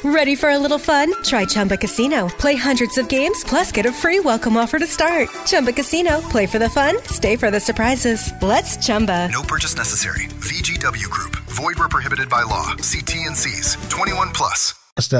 Ready for a little fun? Try Chumba Casino. Play hundreds of games, plus get a free welcome offer to start. Chumba Casino. Play for the fun, stay for the surprises. Let's Chumba. No purchase necessary. VGW Group. Void where prohibited by law. See T&Cs. 21 plus.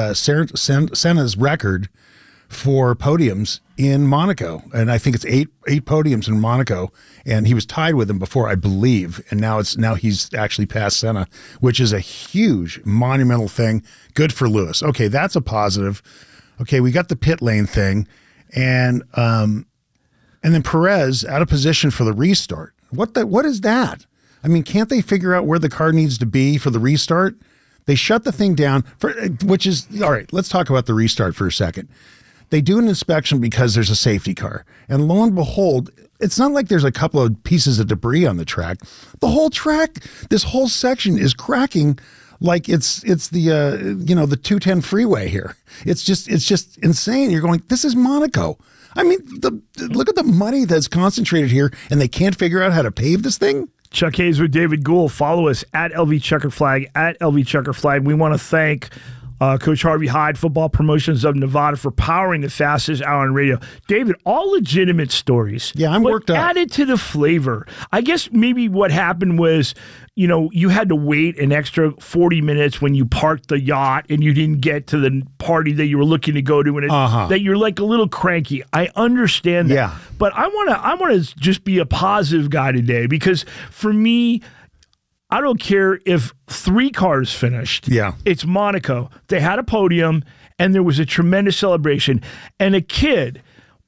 Senna's record for podiums in Monaco, and I think it's eight podiums in Monaco, and he was tied with him before, I believe, and now he's actually passed Senna, which is a huge monumental thing. Good for Lewis. Okay, that's a positive. Okay, we got the pit lane thing, and then Perez out of position for the restart. What is that? I mean, can't they figure out where the car needs to be for the restart? They shut the thing down which is all right. Let's talk about the restart for a second. They do an inspection because there's a safety car. And lo and behold, it's not like there's a couple of pieces of debris on the track. The whole track, this whole section is cracking like it's the 210 freeway here. It's just insane. You're going, this is Monaco. I mean, look at the money that's concentrated here, and they can't figure out how to pave this thing. Chuck Hayes with David Gould. Follow us at LV Checkered Flag, at LV Checkered Flag. We want to thank Coach Harvey Hyde, Football Promotions of Nevada, for powering the fastest hour on radio. David, all legitimate stories. Yeah, I'm worked up. Added to the flavor. I guess maybe what happened was, you had to wait an extra 40 minutes when you parked the yacht and you didn't get to the party that you were looking to go to, and that you're like a little cranky. I understand that. Yeah. But I want to just be a positive guy today, because for me, I don't care if 3 cars finished. Yeah. It's Monaco. They had a podium, and there was a tremendous celebration. And a kid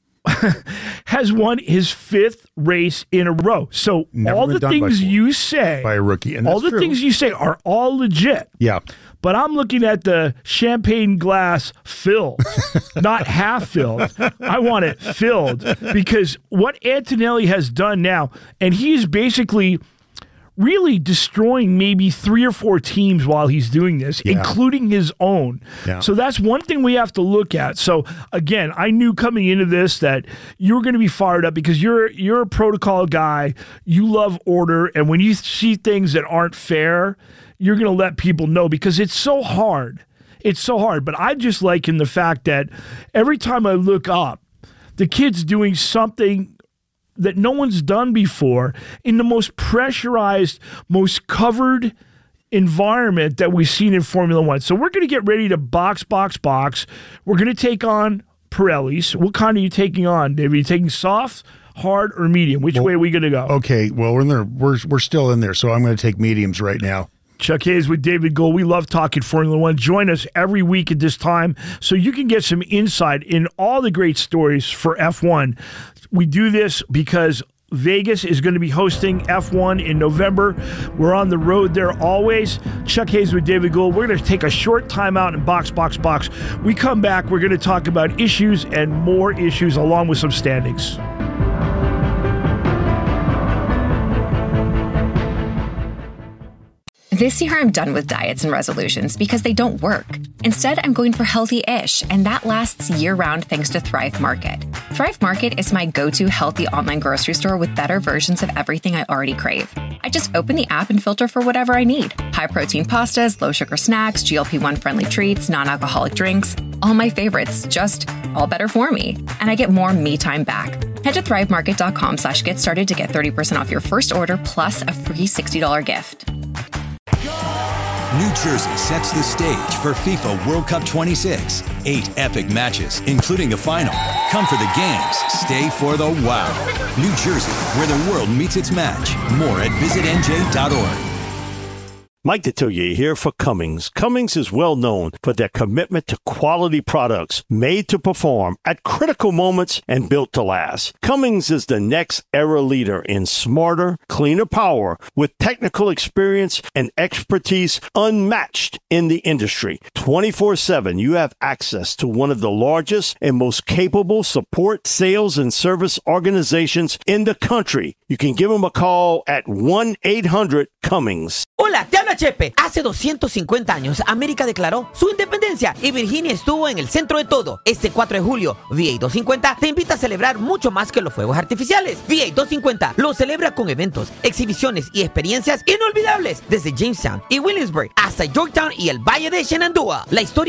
has won his 5th race in a row. So all the things you say by a rookie, and all the things you say are all legit. Yeah. But I'm looking at the champagne glass filled, not half filled. I want it filled, because what Antonelli has done now, and he is basically really destroying maybe 3 or 4 teams while he's doing this, including his own. Yeah. So that's one thing we have to look at. So again, I knew coming into this that you were going to be fired up, because you're a protocol guy. You love order, and when you see things that aren't fair, you're going to let people know, because it's so hard. It's so hard. But I just like in the fact that every time I look up, the kid's doing something that no one's done before in the most pressurized, most covered environment that we've seen in Formula One. So we're going to get ready to box. We're going to take on Pirellis. What kind are you taking on, David? Are you taking soft, hard, or medium? Which way are we going to go? Okay, well, we're in there. We're still in there, so I'm going to take mediums right now. Chuck Hayes with David Gould. We love talking Formula One. Join us every week at this time so you can get some insight in all the great stories for F1. We do this because Vegas is going to be hosting F1 in November. We're on the road there always. Chuck Hayes with David Gould. We're going to take a short time out and box. We come back. We're going to talk about issues and more issues, along with some standings. This year, I'm done with diets and resolutions because they don't work. Instead, I'm going for healthy-ish, and that lasts year-round thanks to Thrive Market. Thrive Market is my go-to healthy online grocery store with better versions of everything I already crave. I just open the app and filter for whatever I need. High-protein pastas, low-sugar snacks, GLP-1-friendly treats, non-alcoholic drinks. All my favorites, just all better for me. And I get more me time back. Head to thrivemarket.com/get started to get 30% off your first order plus a free $60 gift. New Jersey sets the stage for FIFA World Cup 26. 8 epic matches, including the final. Come for the games, stay for the wow. New Jersey, where the world meets its match. More at visitnj.org. Mike Detillier here for Cummins. Cummins is well known for their commitment to quality products made to perform at critical moments and built to last. Cummins is the next era leader in smarter, cleaner power with technical experience and expertise unmatched in the industry. 24/7, you have access to one of the largest and most capable support, sales, and service organizations in the country. You can give them a call at 1-800-CUMMINS. Hola, te habla Chepe. Hace 250 años, América declaró su independencia y Virginia estuvo en el centro de todo. Este 4 de julio, VA 250 te invita a celebrar mucho más que los fuegos artificiales. VA 250 lo celebra con eventos, exhibiciones y experiencias inolvidables desde Jamestown y Williamsburg hasta Yorktown y el Valle de Shenandoah. La historia